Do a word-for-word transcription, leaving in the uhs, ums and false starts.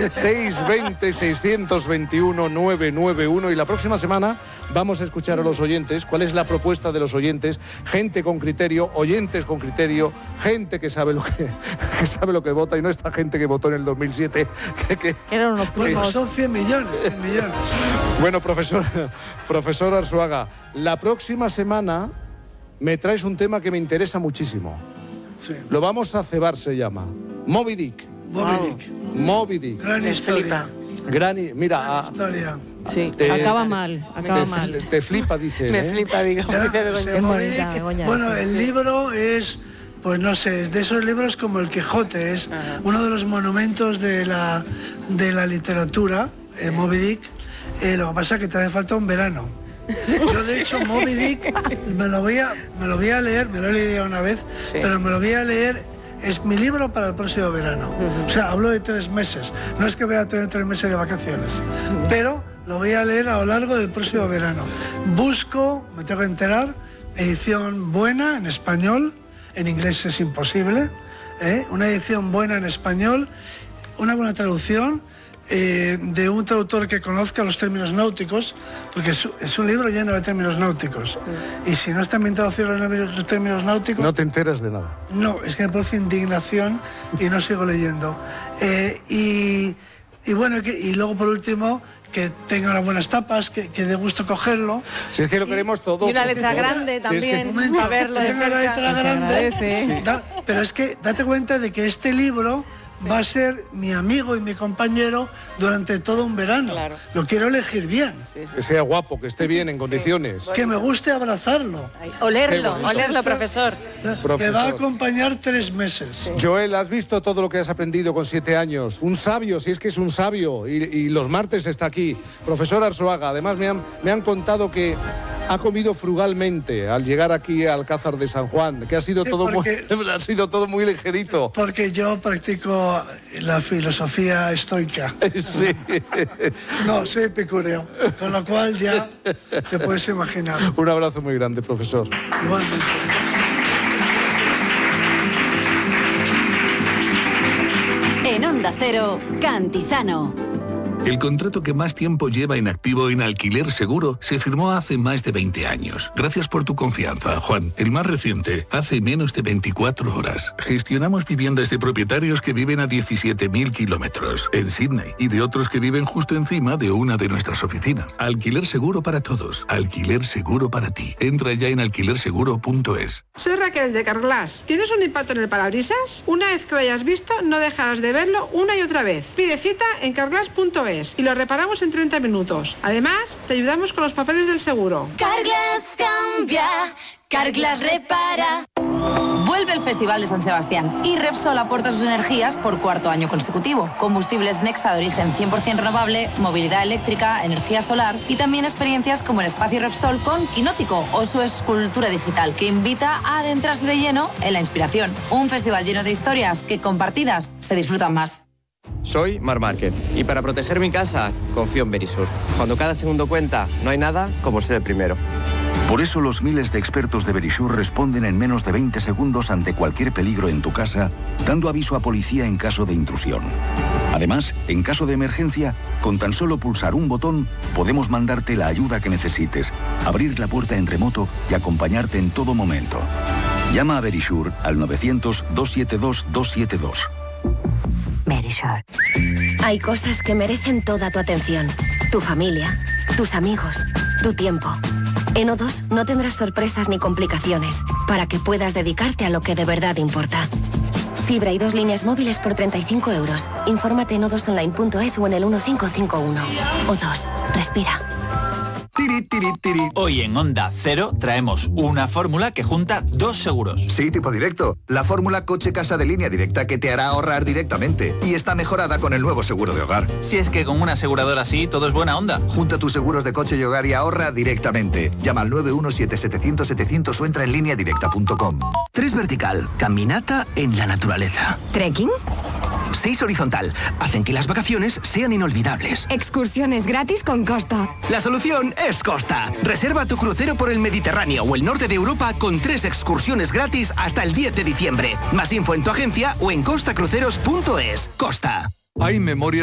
seis dos cero, seis dos uno, nueve nueve uno. Y la próxima semana vamos a escuchar a los oyentes cuál es la propuesta de los oyentes, gente con criterio, oyentes con criterio, gente que sabe lo que, que sabe lo que vota y no esta gente que votó en el dos mil siete. Que, que, Eran unos bueno, son cien millones, cien millones. Bueno, profesor, profesor Arzuaga, la próxima semana me traes un tema que me interesa muchísimo. Sí. Lo vamos a cebar, se llama Moby Dick. Moby Dick. Moby Dick. Gran historia. Gran, mira, Gran historia. Sí, te, acaba mal, acaba te, mal. Te, te flipa, dice. Me ¿eh? flipa, digo. Ya, dice o sea, Begoña. Moby Bonita, Dick, Begoña. bueno, el libro es, pues no sé, de esos libros como el Quijote, es Ajá. uno de los monumentos de la, de la literatura, eh, Moby Dick. Eh, lo que pasa es que te hace falta un verano. Yo, de hecho, Moby Dick me lo voy a, me lo voy a leer, me lo he leído una vez, sí. pero me lo voy a leer, es mi libro para el próximo verano. Uh-huh. O sea, hablo de tres meses. No es que voy a tener tres meses de vacaciones, uh-huh. pero lo voy a leer a lo largo del próximo verano. Busco, me tengo que enterar, edición buena en español, en inglés es imposible, ¿eh? Una edición buena en español, una buena traducción, Eh, de un traductor que conozca los términos náuticos, porque es, es un libro lleno de términos náuticos. Mm. Y si no están bien traducidos los términos náuticos... No te enteras de nada. No, es que me produce indignación y no sigo leyendo. Eh, y, y bueno, que, y luego por último, que tenga unas buenas tapas, que, que dé gusto cogerlo. Si es que lo queremos todo. Y una letra todo. grande también. Si es que, momento, a verlo que de tenga la letra grande. Sí. Da, pero es que date cuenta de que este libro... Sí. Va a ser mi amigo y mi compañero durante todo un verano. Claro. Lo quiero elegir bien. Sí, sí. Que sea guapo, que esté bien en condiciones. Sí. Que me guste abrazarlo. Olerlo, olerlo, profesor. profesor. Que va a acompañar tres meses. Sí. Joel, ¿has visto todo lo que has aprendido con siete años? Un sabio, si es que es un sabio. Y, y los martes está aquí. Profesor Arzuaga, además me han, me han contado que ha comido frugalmente al llegar aquí al Alcázar de San Juan, que ha sido, sí, todo, porque, muy, ha sido todo muy ligerito. Porque yo practico la filosofía estoica. Sí. No, soy epicúreo, con lo cual ya te puedes imaginar. Un abrazo muy grande, profesor. Igualmente. En Onda Cero, Cantizano. El contrato que más tiempo lleva en activo en Alquiler Seguro se firmó hace más de veinte años. Gracias por tu confianza, Juan. El más reciente, hace menos de veinticuatro horas. Gestionamos viviendas de propietarios que viven a diecisiete mil kilómetros en Sydney y de otros que viven justo encima de una de nuestras oficinas. Alquiler Seguro para todos. Alquiler Seguro para ti. Entra ya en alquiler seguro punto es. Soy Raquel de Carglass. ¿Tienes un impacto en el parabrisas? Una vez que lo hayas visto, no dejarás de verlo una y otra vez. Pide cita en carglass punto es. Y lo reparamos en treinta minutos. Además, te ayudamos con los papeles del seguro. Carglass cambia, Carglass repara. Vuelve el Festival de San Sebastián y Repsol aporta sus energías por cuarto año consecutivo. Combustibles Nexa de origen cien por ciento renovable, movilidad eléctrica, energía solar y también experiencias como el espacio Repsol con Quinótico o su escultura digital que invita a adentrarse de lleno en la inspiración. Un festival lleno de historias que compartidas se disfrutan más. Soy Mar Márquez y para proteger mi casa confío en Verisur. Cuando cada segundo cuenta, no hay nada como ser el primero. Por eso los miles de expertos de Verisur responden en menos de veinte segundos ante cualquier peligro en tu casa, dando aviso a policía en caso de intrusión. Además, en caso de emergencia, con tan solo pulsar un botón, podemos mandarte la ayuda que necesites, abrir la puerta en remoto y acompañarte en todo momento. Llama a Verisur al novecientos, doscientos setenta y dos, doscientos setenta y dos. Verisur. Hay cosas que merecen toda tu atención. Tu familia, tus amigos, tu tiempo. En O dos no tendrás sorpresas ni complicaciones para que puedas dedicarte a lo que de verdad importa. Fibra y dos líneas móviles por treinta y cinco euros. Infórmate en o dos online punto es o en el uno cinco cinco uno. O dos. Respira. Tiri, tiri, tiri. Hoy en Onda Cero traemos una fórmula que junta dos seguros. Sí, tipo directo. La fórmula coche-casa de Línea Directa que te hará ahorrar directamente. Y está mejorada con el nuevo seguro de hogar. Si es que con una aseguradora así todo es buena onda. Junta tus seguros de coche y hogar y ahorra directamente. Llama al nueve uno siete, setecientos, setecientos o entra en línea directa punto com. Tres vertical. Caminata en la naturaleza. ¿Trekking? Seis horizontal. Hacen que las vacaciones sean inolvidables. Excursiones gratis con Costa. La solución es Costa. Reserva tu crucero por el Mediterráneo o el norte de Europa con tres excursiones gratis hasta el diez de diciembre. Más info en tu agencia o en costa cruceros punto es. Costa. Hay memorias